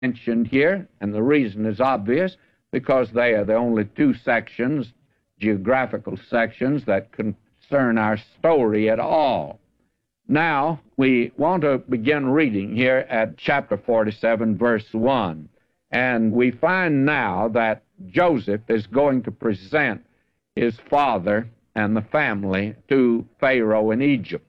mentioned here, and the reason is obvious, because they are the only two sections, geographical sections, that concern our story at all. Now, we want to begin reading here at chapter 47, verse 1. And we find now that Joseph is going to present his father and the family to Pharaoh in Egypt.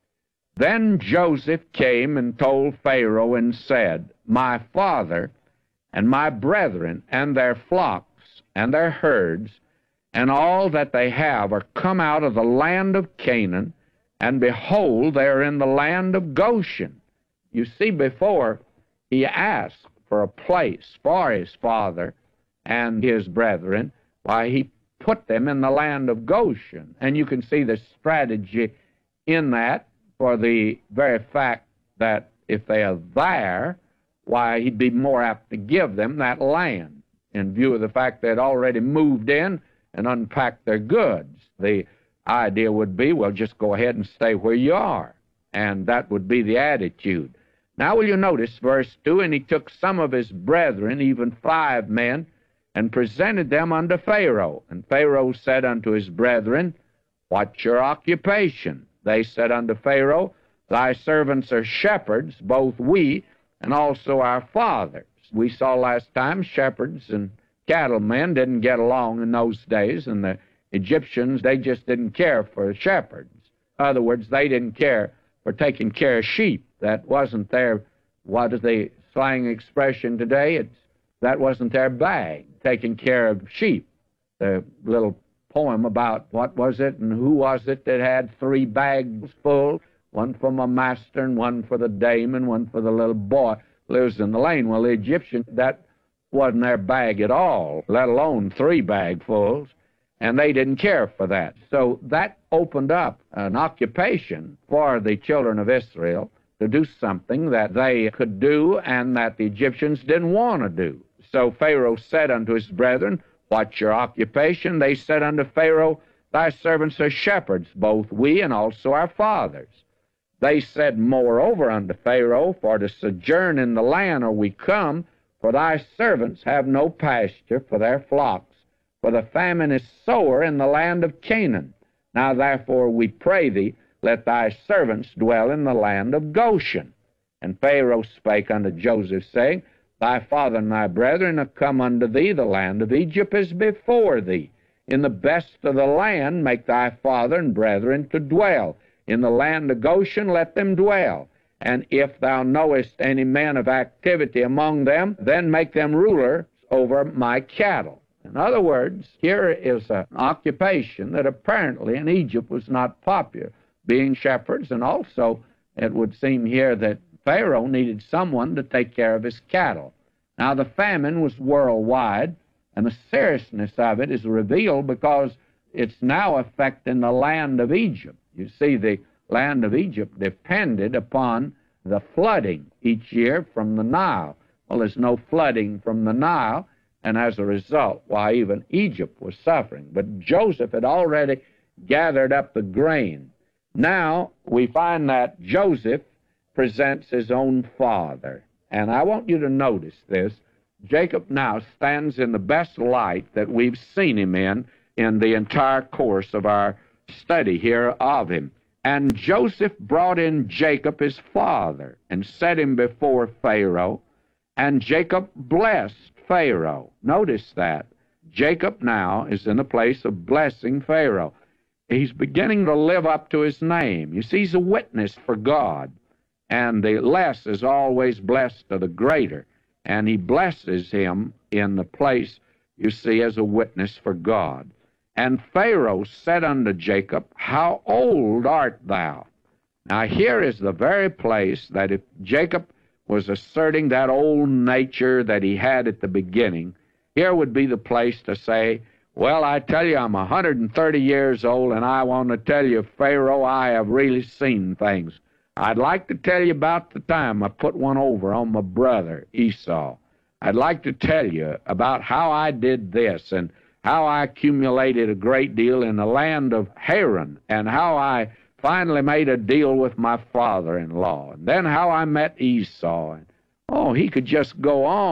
Then Joseph came and told Pharaoh and said, My father and my brethren and their flocks and their herds and all that they have are come out of the land of Canaan, and behold, they are in the land of Goshen. You see, before he asked for a place for his father and his brethren, why, he put them in the land of Goshen. And you can see the strategy in that, for the very fact that if they are there, why, he'd be more apt to give them that land, in view of the fact they'd already moved in and unpacked their goods. The idea would be, well, just go ahead and stay where you are. And that would be the attitude. Now will you notice verse 2, And he took some of his brethren, even 5 men, and presented them unto Pharaoh. And Pharaoh said unto his brethren, What's your occupation? They said unto Pharaoh, Thy servants are shepherds, both we and also our fathers. We saw last time shepherds and cattlemen didn't get along in those days, and the Egyptians, they just didn't care for shepherds. In other words, they didn't care for taking care of sheep. That wasn't their, what is the slang expression today? That wasn't their bag, taking care of sheep. The little poem about what was it and who was it that had 3 bags full, one for my master and one for the dame and one for the little boy lives in the lane. Well, the Egyptian, that wasn't their bag at all, let alone 3 bagfuls, and they didn't care for that. So that opened up an occupation for the children of Israel to do something that they could do and that the Egyptians didn't want to do. So Pharaoh said unto his brethren, What's your occupation? They said unto Pharaoh, Thy servants are shepherds, both we and also our fathers. They said moreover unto Pharaoh, For to sojourn in the land are we come, for thy servants have no pasture for their flocks, for the famine is sore in the land of Canaan. Now therefore we pray thee, let thy servants dwell in the land of Goshen. And Pharaoh spake unto Joseph, saying, Thy father and thy brethren are come unto thee, the land of Egypt is before thee. In the best of the land make thy father and brethren to dwell. In the land of Goshen let them dwell. And if thou knowest any man of activity among them, then make them rulers over my cattle. In other words, here is an occupation that apparently in Egypt was not popular, being shepherds, and also it would seem here that Pharaoh needed someone to take care of his cattle. Now, the famine was worldwide, and the seriousness of it is revealed because it's now affecting the land of Egypt. You see, the land of Egypt depended upon the flooding each year from the Nile. Well, there's no flooding from the Nile, and as a result, why, even Egypt was suffering. But Joseph had already gathered up the grain. Now, we find that Joseph presents his own father. And I want you to notice this. Jacob now stands in the best light that we've seen him in the entire course of our study here of him. And Joseph brought in Jacob his father and set him before Pharaoh, and Jacob blessed Pharaoh. Notice that. Jacob now is in the place of blessing Pharaoh. He's beginning to live up to his name. You see, he's a witness for God. And the less is always blessed to the greater. And he blesses him in the place, you see, as a witness for God. And Pharaoh said unto Jacob, How old art thou? Now here is the very place that if Jacob was asserting that old nature that he had at the beginning, here would be the place to say, Well, I tell you, I'm 130 years old, and I want to tell you, Pharaoh, I have really seen things. I'd like to tell you about the time I put one over on my brother, Esau. I'd like to tell you about how I did this and how I accumulated a great deal in the land of Haran and how I finally made a deal with my father-in-law, and then how I met Esau. And Oh, he could just go on.